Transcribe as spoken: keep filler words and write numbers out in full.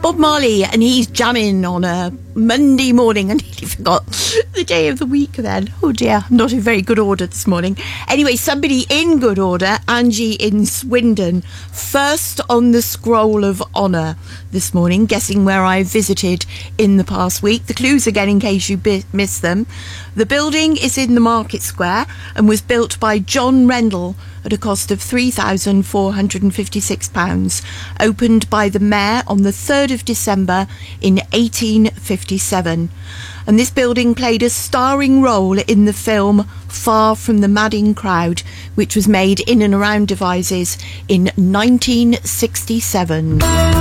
Bob Marley, and he's jamming on a Monday morning. I nearly forgot the day of the week then. Oh dear, I'm not in very good order this morning. Anyway, somebody in good order, Angie in Swindon, first on the scroll of honour this morning, guessing where I visited in the past week. The clues again, in case you bi- missed them. The building is in the Market Square and was built by John Rendell at a cost of three thousand four hundred fifty-six pounds, opened by the Mayor on the third of December in eighteen fifty-seven. And this building played a starring role in the film Far From the Madding Crowd, which was made in and around Devizes in nineteen sixty-seven.